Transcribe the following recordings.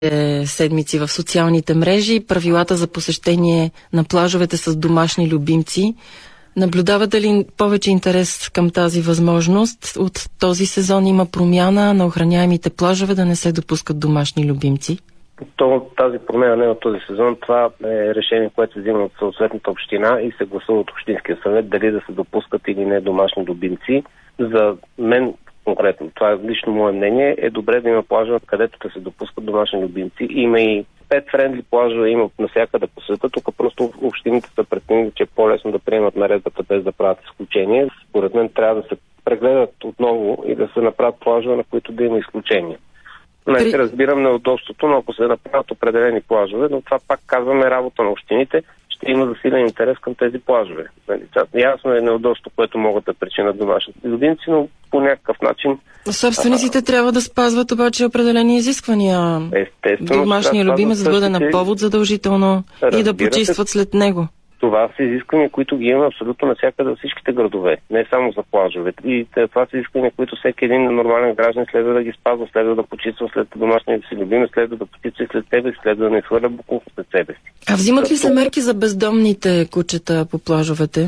седмици в социалните мрежи правилата за посещение на плажовете с домашни любимци. Наблюдавате ли повече интерес към тази възможност? От този сезон има промяна на охраняемите плажове да не се допускат домашни любимци? Тази промяна не е от този сезон. Това е решение, което се взима от съответната община и се гласува от Общинския съвет дали да се допускат или не домашни любимци. За мен конкретно, това е лично мое мнение, е добре да има плажове, където да се допускат домашни любимци. Има и пет-френдли плажове, има навсякъде по света. Тук просто общините са преценили, че е по-лесно да приемат наредбата без да правят изключение. Според мен трябва да се прегледат отново и да се направят плажове, на които да има изключения. Не разбирам неудобството, но ако се направят определени плажове, но това пак казваме работа на общините, ще има засилен интерес към тези плажове. Ясно е неудобство, което могат да причинят домашните любимци, но по някакъв начин... Собствениците трябва да спазват обаче определени изисквания. Естествено. Домашния любимец да бъде на повод задължително и да почистват след него. Това са изисквания, които ги има абсолютно навсякъде във всичките градове, не само за плажовете. И това са изисквания, които всеки един нормален граждан следва да ги спазва, следва да почиства след домашния си любимец, следва да почиства след себе си, следва да не хвърля буклук след себе си. А взимат ли се мерки за бездомните кучета по плажовете?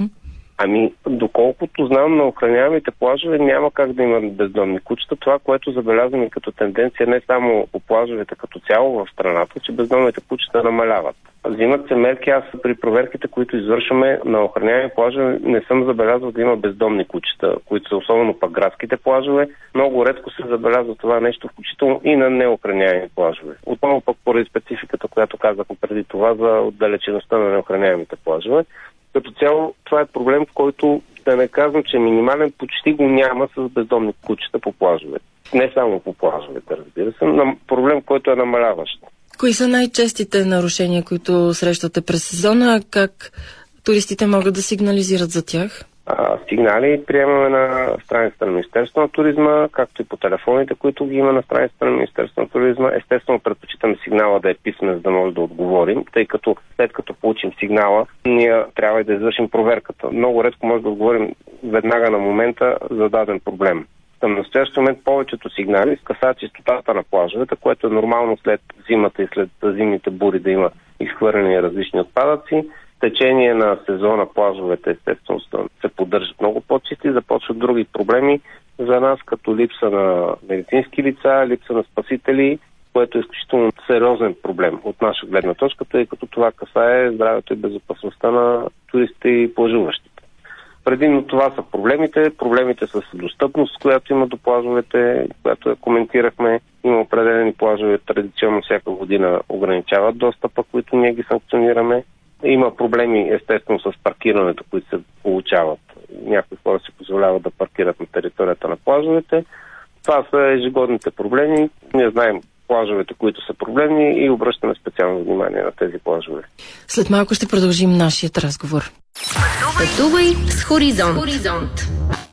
Доколкото знам, на охраняемите плажове няма как да има бездомни кучета. Това, което забелязваме като тенденция не само по плажовете като цяло в страната, че бездомните кучета намаляват. Взимат се мерки. Аз при проверките, които извършваме на охраняеми плажове, не съм забелязал да има бездомни кучета, които са особено пък градските плажове. Много редко се забелязва това нещо, включително и на неохраняеми плажове. Отново пък поради спецификата, която казахме преди това за отдалечеността на неохраняемите плажове. Като цяло, това е проблем, който, да не казвам, че минимален, почти го няма с бездомни кучета по плажовете. Не само по плажовете, разбира се, но проблем, който е намаляващ. Кои са най-честите нарушения, които срещате през сезона? Как туристите могат да сигнализират за тях? Сигнали приемаме на страницата на Министерството на туризма, както и по телефоните, които ги има на страницата на Министерството на туризма. Естествено, предпочитаме сигнала да е писмен, за да може да отговорим, тъй като след като получим сигнала, ние трябва и да извършим проверката. Много редко може да отговорим веднага на момента за даден проблем. Към настоящия момент повечето сигнали касаят чистотата на плажовете, което е нормално след зимата и след зимните бури да има изхвърляни различни отпадъци. Течение на сезона плажовете естествено се поддържат много по-чисти, започват други проблеми за нас, като липса на медицински лица, липса на спасители, което е изключително сериозен проблем от наша гледна точка, тъй като това касае здравето и безопасността на туристите и плажуващите. Предимно това са проблемите с достъпност, която има до плажовете, която я коментирахме. Има определени плажове, традиционно всяка година ограничават достъпа, които ние ги санкционираме. Има проблеми, естествено, с паркирането, които се получават. Някои хора си позволяват да паркират на територията на плажовете. Това са ежегодните проблеми. Ние знаем плажовете, които са проблемни и обръщаме специално внимание на тези плажове. След малко ще продължим нашият разговор. Пътувай с Хоризонт.